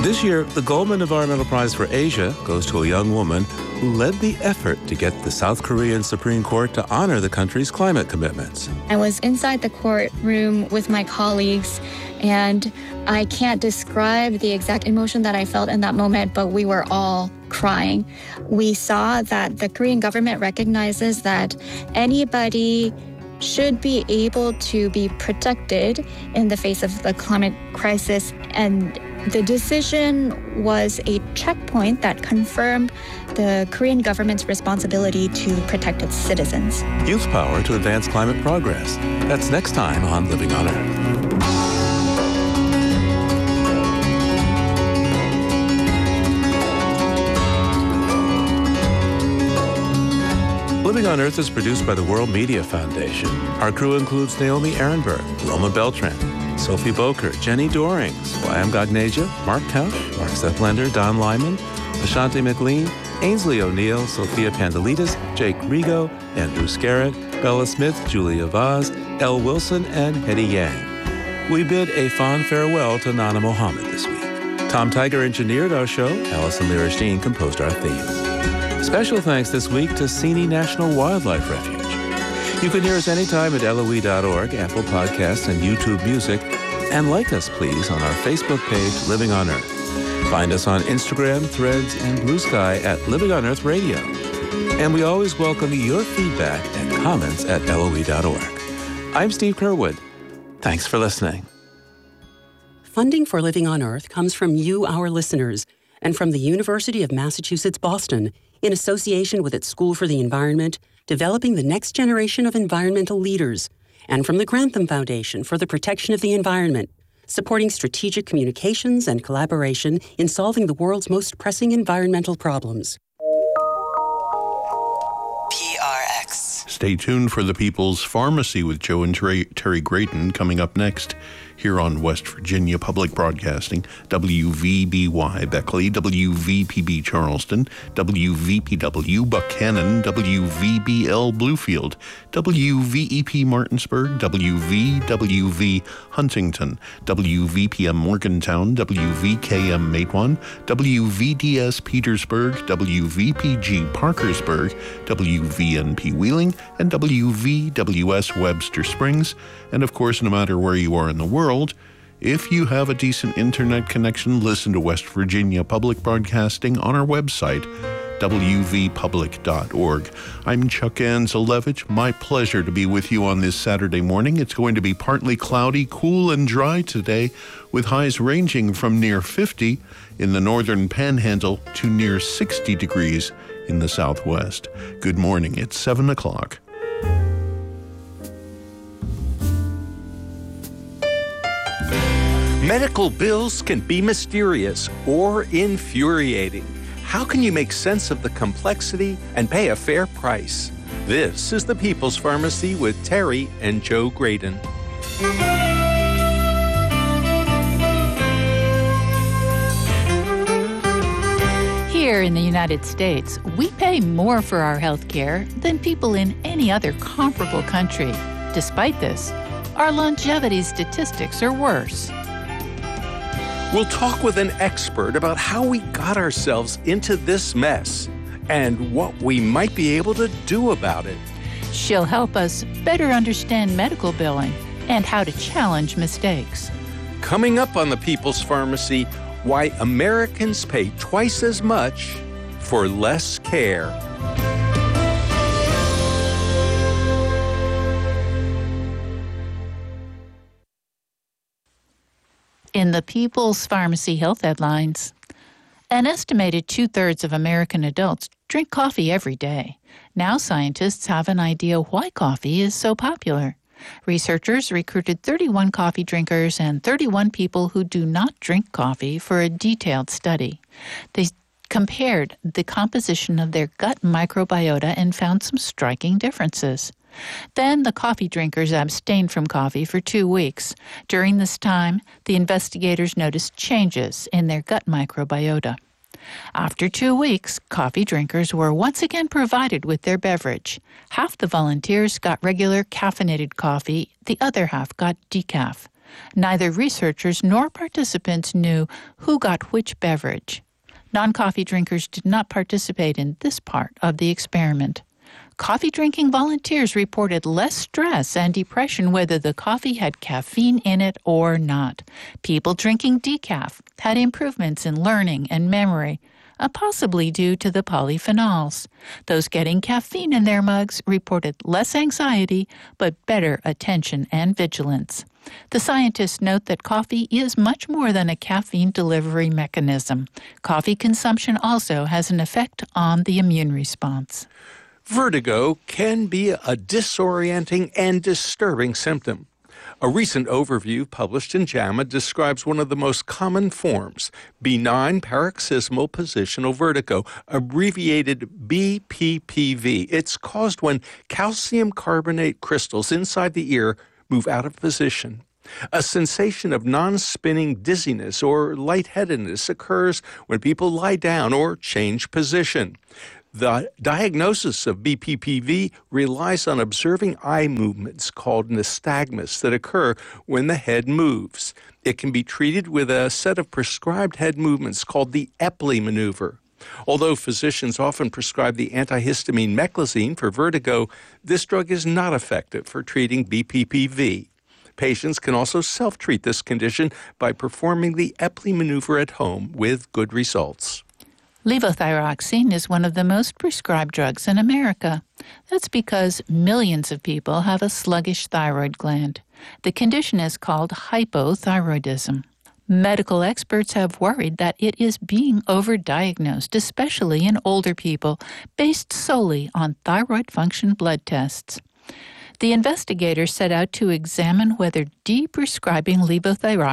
This year, the Goldman Environmental Prize for Asia goes to a young woman who led the effort to get the South Korean Supreme Court to honor the country's climate commitments. I was inside the courtroom with my colleagues, and I can't describe the exact emotion that I felt in that moment, but we were all crying. We saw that the Korean government recognizes that anybody should be able to be protected in the face of the climate crisis, and the decision was a checkpoint that confirmed the Korean government's responsibility to protect its citizens. Youth power to advance climate progress. That's next time on Living on Earth. Living on Earth is produced by the World Media Foundation. Our crew includes Naomi Ehrenberg, Roma Beltran, Sophie Boker, Jenny Dorings, Wyam Gagneja, Mark Couch, Mark Zeppelender, Don Lyman, Ashanti McLean, Ainsley O'Neill, Sophia Pandelides, Jake Rigo, Andrew Scarrett, Bella Smith, Julia Vaz, Elle Wilson, and Hetty Yang. We bid a fond farewell to Nana Mohammed this week. Tom Tiger engineered our show. Allison Lirish-Dean composed our theme. Special thanks this week to Seney National Wildlife Refuge. You can hear us anytime at LOE.org, Apple Podcasts, and YouTube Music. And like us, please, on our Facebook page, Living on Earth. Find us on Instagram, Threads, and Blue Sky at Living on Earth Radio. And we always welcome your feedback and comments at LOE.org. I'm Steve Curwood. Thanks for listening. Funding for Living on Earth comes from you, our listeners, and from the University of Massachusetts, Boston, in association with its School for the Environment, developing the next generation of environmental leaders, and from the Grantham Foundation for the Protection of the Environment, supporting strategic communications and collaboration in solving the world's most pressing environmental problems. PRX. Stay tuned for The People's Pharmacy with Joe and Terry Grayton coming up next here on West Virginia Public Broadcasting, WVBY Beckley, WVPB Charleston, WVPW Buchanan, WVBL Bluefield, WVEP Martinsburg, WVWV Huntington, WVPM Morgantown, WVKM Matewan, WVDS Petersburg, WVPG Parkersburg, WVNP Wheeling, and WVWS Webster Springs. And of course, no matter where you are in the world, if you have a decent internet connection, listen to West Virginia Public Broadcasting on our website, wvpublic.org. I'm Chuck Anzelevich. My pleasure to be with you on this Saturday morning. It's going to be partly cloudy, cool and dry today, with highs ranging from near 50 in the northern panhandle to near 60 degrees in the southwest. Good morning. It's 7 o'clock. Medical bills can be mysterious or infuriating. How can you make sense of the complexity and pay a fair price? This is the People's Pharmacy with Terry and Joe Graydon. Here in the United States, we pay more for our health care than people in any other comparable country. Despite this, our longevity statistics are worse. We'll talk with an expert about how we got ourselves into this mess and what we might be able to do about it. She'll help us better understand medical billing and how to challenge mistakes. Coming up on the People's Pharmacy, why Americans pay twice as much for less care. In the People's Pharmacy Health Headlines, an estimated 2/3 of American adults drink coffee every day. Now scientists have an idea why coffee is so popular. Researchers recruited 31 coffee drinkers and 31 people who do not drink coffee for a detailed study. They compared the composition of their gut microbiota and found some striking differences. Then the coffee drinkers abstained from coffee for 2 weeks. During this time, the investigators noticed changes in their gut microbiota. After 2 weeks, coffee drinkers were once again provided with their beverage. Half the volunteers got regular caffeinated coffee, the other half got decaf. Neither researchers nor participants knew who got which beverage. Non-coffee drinkers did not participate in this part of the experiment. Coffee-drinking volunteers reported less stress and depression whether the coffee had caffeine in it or not. People drinking decaf had improvements in learning and memory, possibly due to the polyphenols. Those getting caffeine in their mugs reported less anxiety, but better attention and vigilance. The scientists note that coffee is much more than a caffeine delivery mechanism. Coffee consumption also has an effect on the immune response. Vertigo can be a disorienting and disturbing symptom. A recent overview published in JAMA describes one of the most common forms, benign paroxysmal positional vertigo, abbreviated BPPV. It's caused when calcium carbonate crystals inside the ear move out of position. A sensation of non-spinning dizziness or lightheadedness occurs when people lie down or change position. The diagnosis of BPPV relies on observing eye movements called nystagmus that occur when the head moves. It can be treated with a set of prescribed head movements called the Epley maneuver. Although physicians often prescribe the antihistamine meclizine for vertigo, this drug is not effective for treating BPPV. Patients can also self-treat this condition by performing the Epley maneuver at home with good results. Levothyroxine is one of the most prescribed drugs in America. That's because millions of people have a sluggish thyroid gland. The condition is called hypothyroidism. Medical experts have worried that it is being overdiagnosed, especially in older people, based solely on thyroid function blood tests. The investigators set out to examine whether deprescribing levothyroxine